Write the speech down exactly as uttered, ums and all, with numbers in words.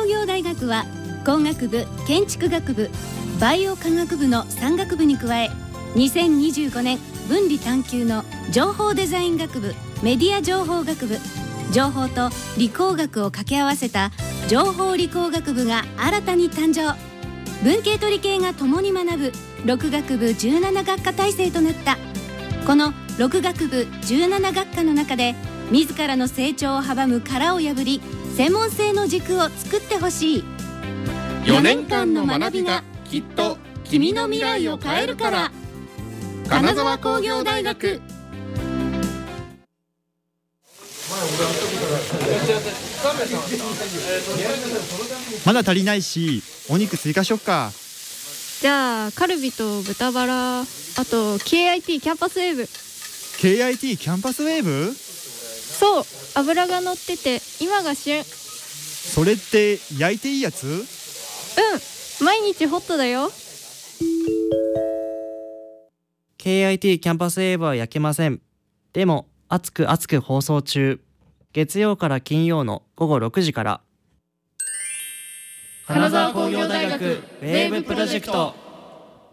工業大学は工学部、建築学部、バイオ科学部のさん学部に加え、にせんにじゅうごねん分離探究の情報デザイン学部、メディア情報学部、情報と理工学を掛け合わせた情報理工学部が新たに誕生。文系と理系が共に学ぶろく学部じゅうなな学科体制となった。このろく学部じゅうなな学科の中で自らの成長を阻む殻を破り、専門性の軸を作ってほしい。 よねんかんの学びがきっと君の未来を変えるから。金沢工業大学。 まだ足りないし、お肉追加しよっか。 じゃあカルビと豚バラ、あと ケーアイティー キャンパスウェーブ。 ケーアイティー キャンパスウェーブ？ そう、脂が乗ってて今が旬。 それって焼いていいやつ？ うん、毎日ホットだよ。 ケーアイティー キャンパスウェーブは焼けません。でも熱く熱く放送中。月曜から金曜のごごろくじから。 金沢工業大学ウェーブプロジェクト。